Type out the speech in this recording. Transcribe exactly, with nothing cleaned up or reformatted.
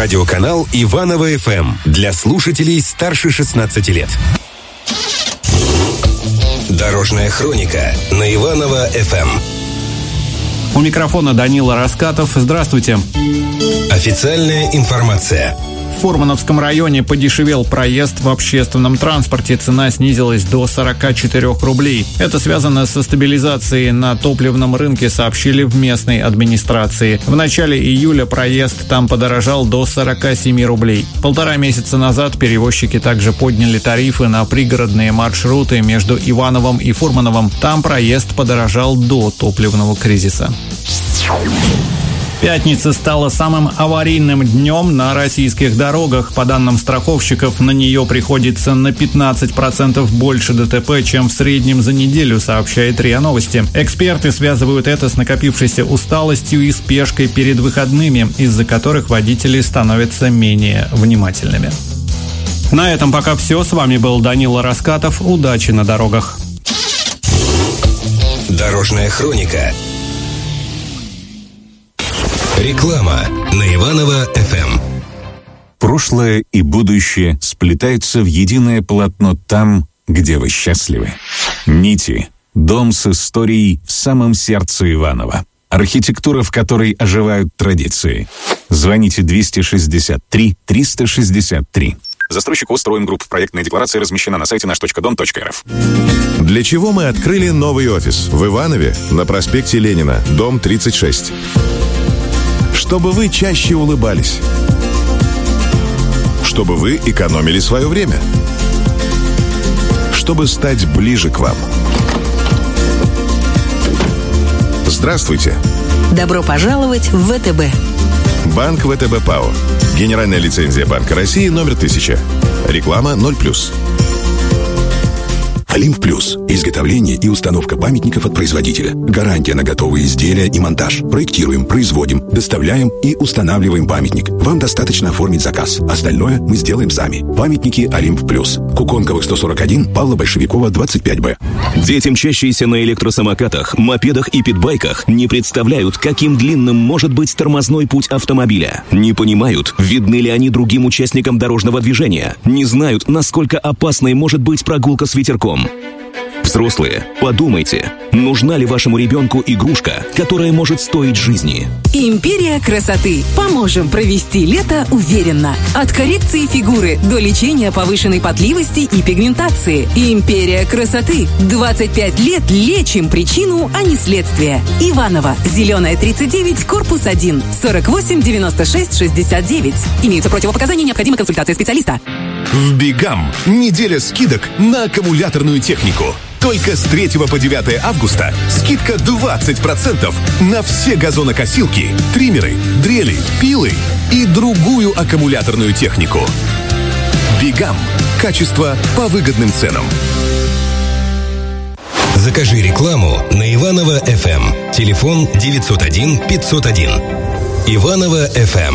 Радиоканал Иваново-эф эм для слушателей старше шестнадцати лет. Дорожная хроника на Иваново-эф эм. У микрофона Данила Раскатов. Здравствуйте. Официальная информация. В Фурмановском районе подешевел проезд в общественном транспорте. Цена снизилась до сорока четырёх рублей. Это связано со стабилизацией на топливном рынке, сообщили в местной администрации. В начале июля проезд там подорожал до сорока семи рублей. Полтора месяца назад перевозчики также подняли тарифы на пригородные маршруты между Ивановым и Фурмановым. Там проезд подорожал до топливного кризиса. Пятница стала самым аварийным днем на российских дорогах. По данным страховщиков, на нее приходится на пятнадцать процентов больше ДТП, чем в среднем за неделю, сообщает РИА Новости. Эксперты связывают это с накопившейся усталостью и спешкой перед выходными, из-за которых водители становятся менее внимательными. На этом пока все. С вами был Данила Раскатов. Удачи на дорогах. Дорожная хроника. Реклама на Иваново-эф эм. Прошлое и будущее сплетаются в единое полотно там, где вы счастливы. Нити. Дом с историей в самом сердце Иваново. Архитектура, в которой оживают традиции. Звоните двести шестьдесят три триста шестьдесят три. Застройщик «Устроим Групп». Проектная декларация размещена на сайте наш точка дом точка эр эф. Для чего мы открыли новый офис? В Иванове, на проспекте Ленина, дом тридцать шесть. Чтобы вы чаще улыбались. Чтобы вы экономили свое время. Чтобы стать ближе к вам. Здравствуйте. Добро пожаловать в вэ тэ бэ. Банк вэ тэ бэ ПАО. Генеральная лицензия Банка России номер тысяча. Реклама ноль плюс. Олимп Плюс. Изготовление и установка памятников от производителя. Гарантия на готовые изделия и монтаж. Проектируем, производим, доставляем и устанавливаем памятник. Вам достаточно оформить заказ. Остальное мы сделаем сами. Памятники Олимп Плюс. Куконковых сто сорок один, Павла Большевикова двадцать пять бэ. Дети, мчащиеся на электросамокатах, мопедах и питбайках, не представляют, каким длинным может быть тормозной путь автомобиля. Не понимают, видны ли они другим участникам дорожного движения. Не знают, насколько опасной может быть прогулка с ветерком. Взрослые, подумайте, нужна ли вашему ребенку игрушка, которая может стоить жизни? Империя красоты. Поможем провести лето уверенно. От коррекции фигуры до лечения повышенной потливости и пигментации. Империя красоты. двадцать пять лет лечим причину, а не следствие. Иваново. Зеленая тридцать девять, корпус один. сорок восемь девяносто шесть шестьдесят девять. Имеются противопоказания, необходима консультация специалиста. В Бигам неделя скидок на аккумуляторную технику. Только с третьего по девятое августа скидка двадцать процентов на все газонокосилки, триммеры, дрели, пилы и другую аккумуляторную технику. Бигам. Качество по выгодным ценам. Закажи рекламу на Иваново-эф эм. Телефон девятьсот один пятьсот один. Иваново-эф эм.